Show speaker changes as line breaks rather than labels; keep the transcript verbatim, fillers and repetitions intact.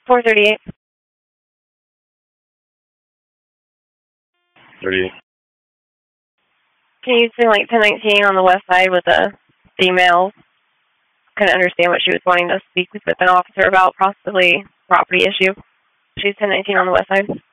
four thirty-eight.
thirty-eight.
Can you say like ten nineteen on the west side with a female? Couldn't understand what she was wanting to speak with an officer about, possibly property issue. She's ten nineteen on the west side.